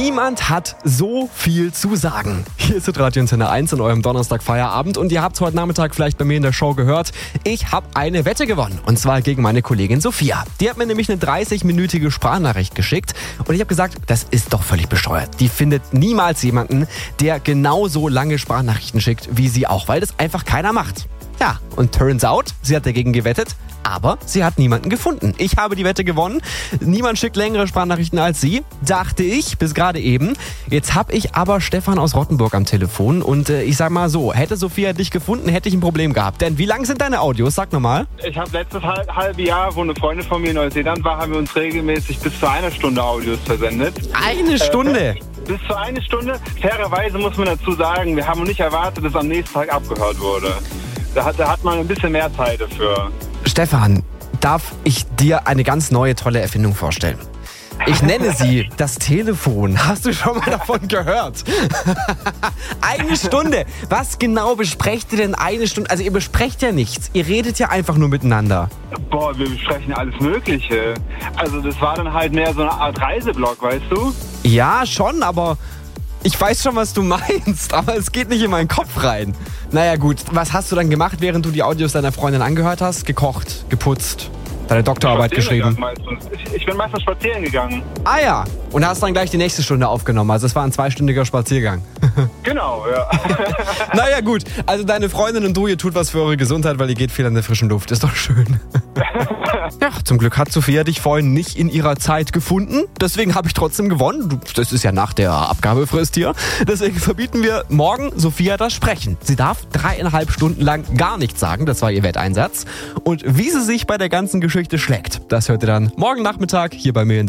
Niemand hat so viel zu sagen. Hier ist Radio Antenne 1 in eurem Donnerstag-Feierabend und ihr habt heute Nachmittag vielleicht bei mir in der Show gehört, ich habe eine Wette gewonnen und zwar gegen meine Kollegin Sophia. Die hat mir nämlich eine 30-minütige Sprachnachricht geschickt und ich habe gesagt, das ist doch völlig bescheuert. Die findet niemals jemanden, der genauso lange Sprachnachrichten schickt wie sie auch, weil das einfach keiner macht. Ja, und turns out, sie hat dagegen gewettet, aber sie hat niemanden gefunden. Ich habe die Wette gewonnen. Niemand schickt längere Sprachnachrichten als sie, dachte ich, bis gerade eben. Jetzt habe ich aber Stefan aus Rottenburg am Telefon und ich sag mal so, hätte Sophia dich gefunden, hätte ich ein Problem gehabt. Denn wie lang sind deine Audios? Sag nochmal. Ich habe letztes halbe Jahr, wo eine Freundin von mir in Neuseeland war, haben wir uns regelmäßig bis zu 1 Stunde Audios versendet. Eine Stunde? Bis zu 1 Stunde. Fairerweise muss man dazu sagen, wir haben nicht erwartet, dass am nächsten Tag abgehört wurde. Da hat man ein bisschen mehr Zeit dafür. Stefan, darf ich dir eine ganz neue, tolle Erfindung vorstellen? Ich nenne sie das Telefon. Hast du schon mal davon gehört? 1 Stunde. Was genau besprecht ihr denn 1 Stunde? Also ihr besprecht ja nichts. Ihr redet ja einfach nur miteinander. Boah, wir besprechen alles Mögliche. Also das war dann halt mehr so eine Art Reiseblog, weißt du? Ja, schon, aber ich weiß schon, was du meinst. Aber es geht nicht in meinen Kopf rein. Naja gut, was hast du dann gemacht, während du die Audios deiner Freundin angehört hast? Gekocht, geputzt, deine Doktorarbeit geschrieben? Ich bin meistens spazieren gegangen. Ah ja, und hast dann gleich die nächste Stunde aufgenommen. Also es war ein 2-stündiger Spaziergang. Genau, ja. Naja gut, also deine Freundin und du, ihr tut was für eure Gesundheit, weil ihr geht viel an der frischen Luft. Ist doch schön. Ja, zum Glück hat Sophia dich vorhin nicht in ihrer Zeit gefunden. Deswegen habe ich trotzdem gewonnen. Das ist ja nach der Abgabefrist hier. Deswegen verbieten wir morgen Sophia das Sprechen. Sie darf 3,5 Stunden lang gar nichts sagen. Das war ihr Wetteinsatz. Und wie sie sich bei der ganzen Geschichte schlägt, das hört ihr dann morgen Nachmittag hier bei mir in der